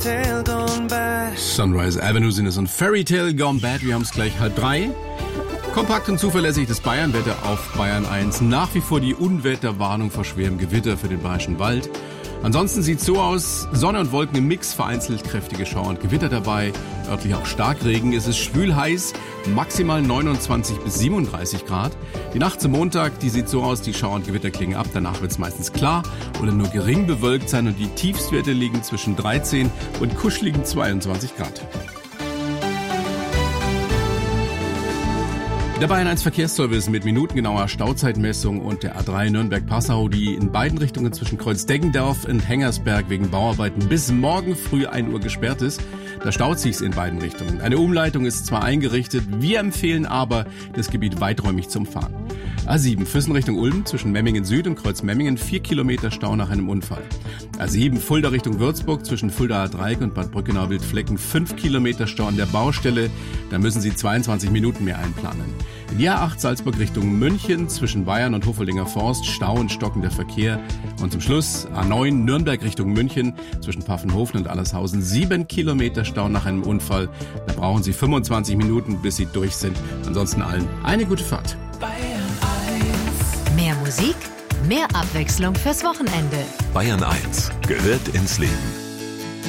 Sunrise Avenue sind es und Fairy Tale Gone Bad. Wir haben es gleich 2:30. Kompakt und zuverlässig das Bayernwetter auf Bayern 1. Nach wie vor die Unwetterwarnung vor schwerem Gewitter für den Bayerischen Wald. Ansonsten sieht es so aus, Sonne und Wolken im Mix, vereinzelt kräftige Schauer und Gewitter dabei, örtlich auch Starkregen. Es ist schwül heiß, maximal 29 bis 37 Grad. Die Nacht zum Montag, die sieht so aus, die Schauer und Gewitter klingen ab, danach wird es meistens klar oder nur gering bewölkt sein und die Tiefstwerte liegen zwischen 13 und kuscheligen 22 Grad. Der Bayern 1 Verkehrsservice mit minutengenauer Stauzeitmessung und der A3 Nürnberg-Passau, die in beiden Richtungen zwischen Kreuz-Deggendorf und Hengersberg wegen Bauarbeiten bis morgen früh 1 Uhr gesperrt ist. Da staut sich's in beiden Richtungen. Eine Umleitung ist zwar eingerichtet, wir empfehlen aber, das Gebiet weiträumig zu umfahren. A7 Füssen Richtung Ulm zwischen Memmingen Süd und Kreuz-Memmingen 4 Kilometer Stau nach einem Unfall. A7 Fulda Richtung Würzburg zwischen Fuldaer Dreieck und Bad Brückenau-Wildflecken 5 Kilometer Stau an der Baustelle. Da müssen Sie 22 Minuten mehr einplanen. Die A8 Salzburg Richtung München zwischen Bayern und Hofeldinger Forst, Stau und stockender Verkehr. Und zum Schluss A9 Nürnberg Richtung München zwischen Pfaffenhofen und Allershausen 7 Kilometer Stau nach einem Unfall. Da brauchen Sie 25 Minuten, bis Sie durch sind. Ansonsten allen eine gute Fahrt. Bayern 1. Mehr Musik, mehr Abwechslung fürs Wochenende. Bayern 1 gehört ins Leben.